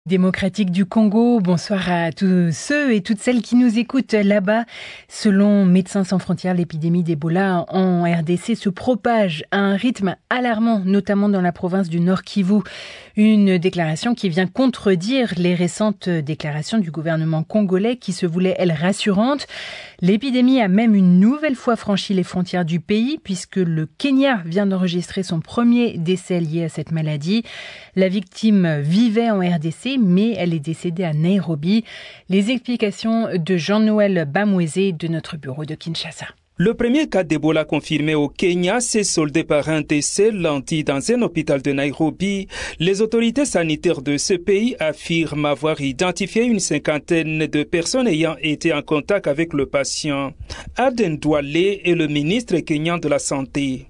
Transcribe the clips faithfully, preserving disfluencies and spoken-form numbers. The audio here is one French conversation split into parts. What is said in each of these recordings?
Démocratique du Congo, bonsoir à tous ceux et toutes celles qui nous écoutent là-bas. Selon Médecins sans frontières, l'épidémie d'Ebola en R D C se propage à un rythme alarmant, notamment dans la province du Nord Kivu. Une déclaration qui vient contredire les récentes déclarations du gouvernement congolais qui se voulaient, elles, rassurantes. L'épidémie a même une nouvelle fois franchi les frontières du pays puisque le Kenya vient d'enregistrer son premier décès lié à cette maladie. La victime vivait en R D C, mais elle est décédée à Nairobi. Les explications de Jean-Noël Bamweze de notre bureau de Kinshasa. Le premier cas d'Ebola confirmé au Kenya s'est soldé par un décès lundi dans un hôpital de Nairobi. Les autorités sanitaires de ce pays affirment avoir identifié une cinquantaine de personnes ayant été en contact avec le patient. Aden Douale est le ministre kenyan de la Santé.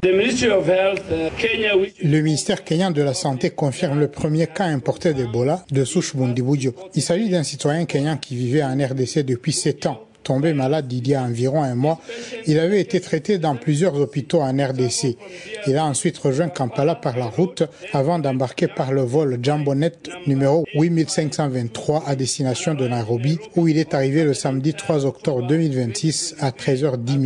Le ministère kenyan de la Santé confirme le premier cas importé d'Ebola de souche Bundibugyo. Il s'agit d'un citoyen kenyan qui vivait en R D C depuis sept ans. Tombé malade il y a environ un mois, il avait été traité dans plusieurs hôpitaux en R D C. Il a ensuite rejoint Kampala par la route avant d'embarquer par le vol Jambonet numéro huit mille cinq cent vingt-trois à destination de Nairobi, où il est arrivé le samedi trois octobre deux mille vingt-six à treize heures dix.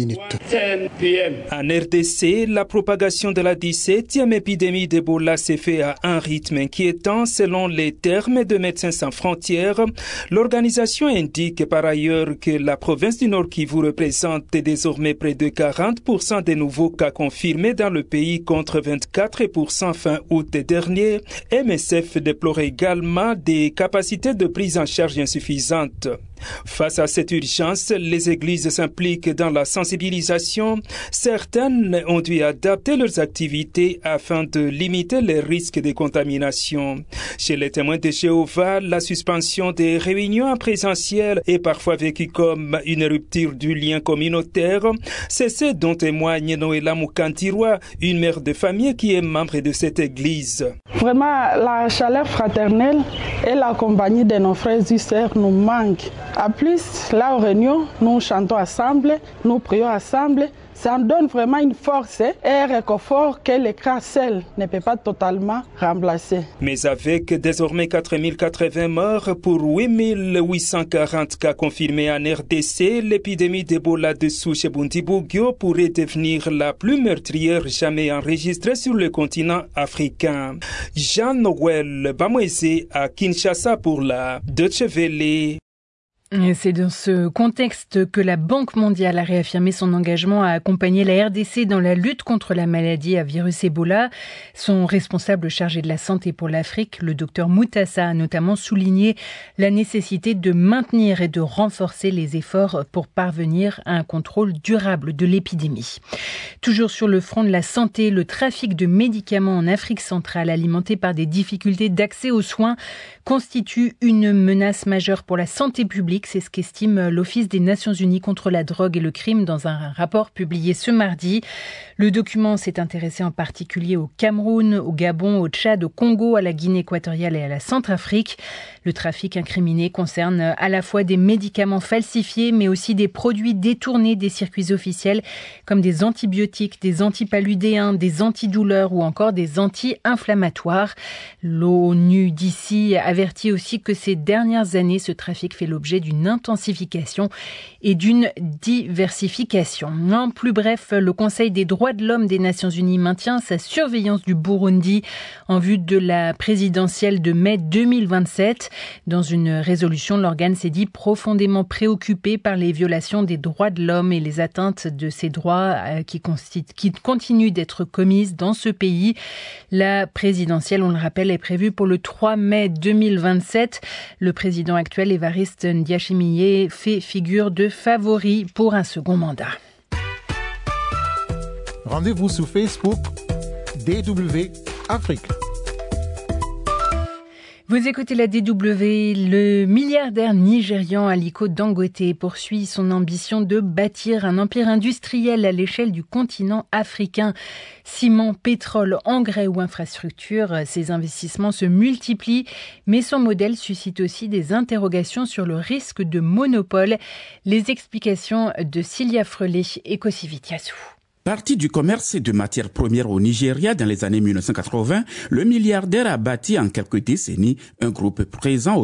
En R D C, la propagation de la dix-septième épidémie d'Ebola s'est fait à un rythme inquiétant selon les termes de Médecins sans frontières. L'organisation indique par ailleurs que la La province du Nord Kivu représente désormais près de quarante pour cent des nouveaux cas confirmés dans le pays contre vingt-quatre pour cent fin août dernier. M S F déplore également des capacités de prise en charge insuffisantes. Face à cette urgence, les églises s'impliquent dans la sensibilisation. Certaines ont dû adapter leurs activités afin de limiter les risques de contamination. Chez les témoins de Jéhovah, la suspension des réunions en présentiel est parfois vécue comme une rupture du lien communautaire. C'est ce dont témoigne Noéla Mukantirwa, une mère de famille qui est membre de cette église. Vraiment, la chaleur fraternelle et la compagnie de nos frères et sœurs nous manquent. En plus, là aux réunions, nous chantons ensemble, nous prions ensemble. Ça donne vraiment une force et un réconfort que l'écran seul ne peut pas totalement remplacer. Mais avec désormais quatre mille quatre-vingts morts pour huit mille huit cent quarante cas confirmés en R D C, l'épidémie d'Ebola de souche Bundibugyo pourrait devenir la plus meurtrière jamais enregistrée sur le continent africain. Jean-Noël Bamweze à Kinshasa pour la Deutsche Welle. C'est dans ce contexte que la Banque mondiale a réaffirmé son engagement à accompagner la R D C dans la lutte contre la maladie à virus Ebola. Son responsable chargé de la santé pour l'Afrique, le docteur Moutassa, a notamment souligné la nécessité de maintenir et de renforcer les efforts pour parvenir à un contrôle durable de l'épidémie. Toujours sur le front de la santé, le trafic de médicaments en Afrique centrale, alimenté par des difficultés d'accès aux soins, constitue une menace majeure pour la santé publique. C'est ce qu'estime l'Office des Nations Unies contre la drogue et le crime dans un rapport publié ce mardi. Le document s'est intéressé en particulier au Cameroun, au Gabon, au Tchad, au Congo, à la Guinée équatoriale et à la Centrafrique. Le trafic incriminé concerne à la fois des médicaments falsifiés, mais aussi des produits détournés des circuits officiels, comme des antibiotiques, des antipaludéens, des antidouleurs ou encore des anti-inflammatoires. L'ONU d'ici avertit aussi que ces dernières années, ce trafic fait l'objet d'une intensification et d'une diversification. En plus bref, le Conseil des droits de l'homme des Nations Unies maintient sa surveillance du Burundi en vue de la présidentielle de mai deux mille vingt-sept. Dans une résolution, l'organe s'est dit profondément préoccupé par les violations des droits de l'homme et les atteintes de ces droits qui, qui continuent d'être commises dans ce pays. La présidentielle, on le rappelle, est prévue pour le trois mai deux mille vingt-sept. Le président actuel, Évariste Ndayishimiye, fait figure de favori pour un second mandat. Rendez-vous sur Facebook D W Afrique. Vous écoutez la D W. Le milliardaire nigérian Aliko Dangote poursuit son ambition de bâtir un empire industriel à l'échelle du continent africain. Ciment, pétrole, engrais ou infrastructures, ces investissements se multiplient, mais son modèle suscite aussi des interrogations sur le risque de monopole. Les explications de Cilia Frelet et Kossi Vitiassou. Parti du commerce de matières premières au Nigeria dans les années mille neuf cent quatre-vingts, le milliardaire a bâti en quelques décennies un groupe présent